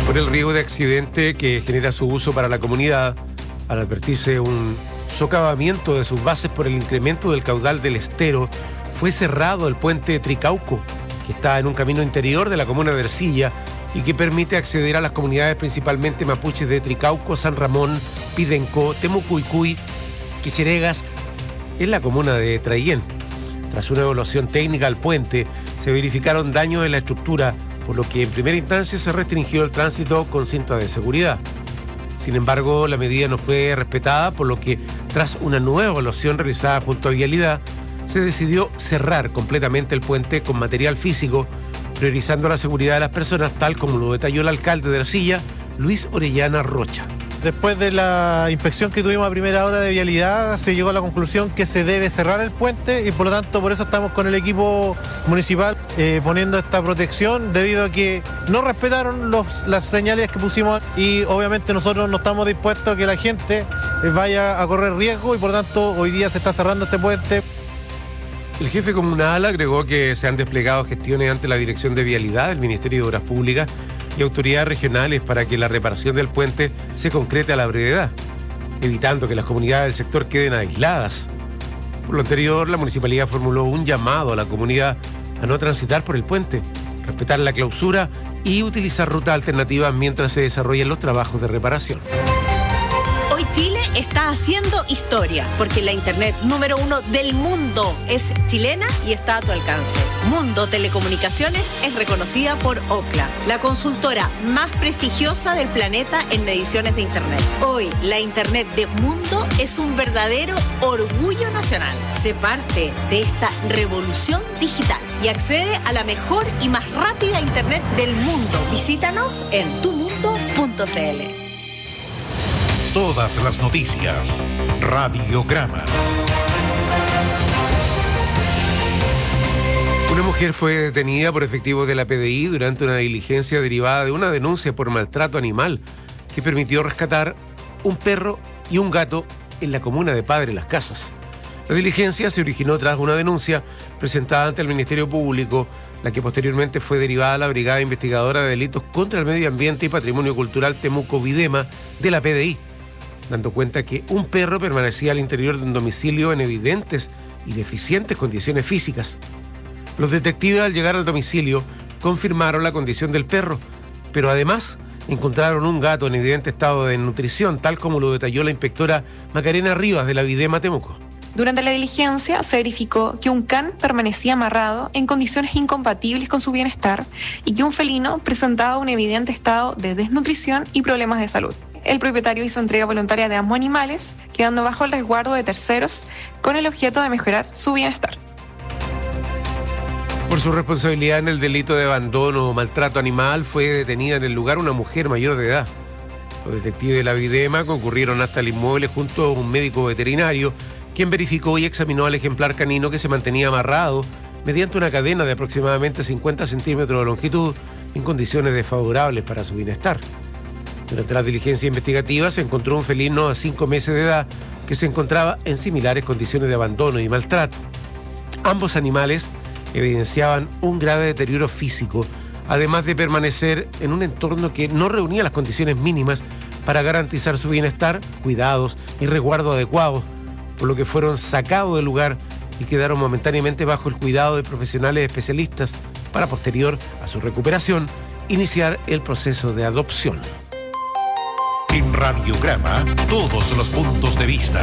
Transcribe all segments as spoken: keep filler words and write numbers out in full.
Por el riesgo de accidente que genera su uso para la comunidad, al advertirse un socavamiento de sus bases por el incremento del caudal del estero, fue cerrado el puente de Tricauco, que está en un camino interior de la comuna de Ercilla y que permite acceder a las comunidades principalmente mapuches de Tricauco, San Ramón, Pidencó, Temucuicuy, Quicheregas, en la comuna de Traillén. Tras una evaluación técnica al puente, se verificaron daños en la estructura, por lo que en primera instancia se restringió el tránsito con cinta de seguridad. Sin embargo, la medida no fue respetada, por lo que tras una nueva evaluación realizada junto a Vialidad, se decidió cerrar completamente el puente con material físico, priorizando la seguridad de las personas, tal como lo detalló el alcalde de Ercilla, Luis Orellana Rocha. Después de la inspección que tuvimos a primera hora de Vialidad, se llegó a la conclusión que se debe cerrar el puente y por lo tanto por eso estamos con el equipo municipal eh, poniendo esta protección, debido a que no respetaron los, las señales que pusimos y obviamente nosotros no estamos dispuestos a que la gente vaya a correr riesgo y por lo tanto hoy día se está cerrando este puente. El jefe comunal agregó que se han desplegado gestiones ante la Dirección de Vialidad, el Ministerio de Obras Públicas y autoridades regionales para que la reparación del puente se concrete a la brevedad, evitando que las comunidades del sector queden aisladas. Por lo anterior, la municipalidad formuló un llamado a la comunidad a no transitar por el puente, respetar la clausura y utilizar rutas alternativas mientras se desarrollan los trabajos de reparación. Hoy Chile está haciendo historia, porque la internet número uno del mundo es chilena y está a tu alcance. Mundo Telecomunicaciones es reconocida por Ookla, la consultora más prestigiosa del planeta en mediciones de internet. Hoy, la internet de Mundo es un verdadero orgullo nacional. Sé parte de esta revolución digital y accede a la mejor y más rápida internet del mundo. Visítanos en tu mundo punto c l. Todas las noticias. Radiograma. Una mujer fue detenida por efectivos de la P D I durante una diligencia derivada de una denuncia por maltrato animal que permitió rescatar un perro y un gato en la comuna de Padre Las Casas. La diligencia se originó tras una denuncia presentada ante el Ministerio Público, la que posteriormente fue derivada a la Brigada Investigadora de Delitos contra el Medio Ambiente y Patrimonio Cultural Temuco Videma de la P D I, dando cuenta que un perro permanecía al interior de un domicilio en evidentes y deficientes condiciones físicas. Los detectives, al llegar al domicilio, confirmaron la condición del perro, pero además encontraron un gato en evidente estado de nutrición, tal como lo detalló la inspectora Macarena Rivas de la Videma Temuco. Durante la diligencia se verificó que un can permanecía amarrado en condiciones incompatibles con su bienestar y que un felino presentaba un evidente estado de desnutrición y problemas de salud. El propietario hizo entrega voluntaria de ambos animales, quedando bajo el resguardo de terceros, con el objeto de mejorar su bienestar. Por su responsabilidad en el delito de abandono o maltrato animal, fue detenida en el lugar una mujer mayor de edad. Los detectives de la Videma concurrieron hasta el inmueble junto a un médico veterinario, quien verificó y examinó al ejemplar canino que se mantenía amarrado mediante una cadena de aproximadamente cincuenta centímetros de longitud en condiciones desfavorables para su bienestar. Durante la diligencia investigativa se encontró un felino a cinco meses de edad que se encontraba en similares condiciones de abandono y maltrato. Ambos animales evidenciaban un grave deterioro físico, además de permanecer en un entorno que no reunía las condiciones mínimas para garantizar su bienestar, cuidados y resguardo adecuados, por lo que fueron sacados del lugar y quedaron momentáneamente bajo el cuidado de profesionales especialistas para, posterior a su recuperación, iniciar el proceso de adopción. En Radiograma, todos los puntos de vista.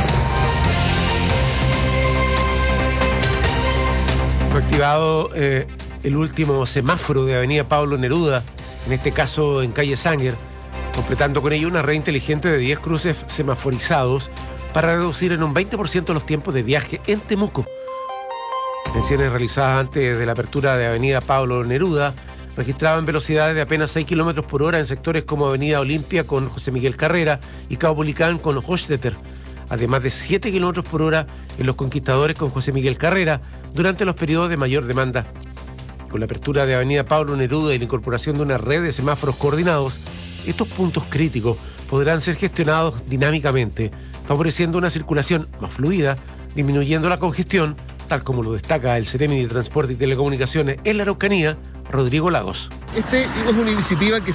Fue activado eh, el último semáforo de Avenida Pablo Neruda, en este caso en calle Sanger, completando con ello una red inteligente de diez cruces semaforizados para reducir en un veinte por ciento los tiempos de viaje en Temuco. Detenciones realizadas antes de la apertura de Avenida Pablo Neruda registraban velocidades de apenas seis kilómetros por hora en sectores como Avenida Olimpia con José Miguel Carrera y Caupolicán con Hochstetter, además de siete kilómetros por hora en Los Conquistadores con José Miguel Carrera durante los periodos de mayor demanda. Con la apertura de Avenida Pablo Neruda y la incorporación de una red de semáforos coordinados, estos puntos críticos podrán ser gestionados dinámicamente, favoreciendo una circulación más fluida, disminuyendo la congestión, tal como lo destaca el Ceremi de Transporte y Telecomunicaciones en la Araucanía, Rodrigo Lagos. Esta es una iniciativa que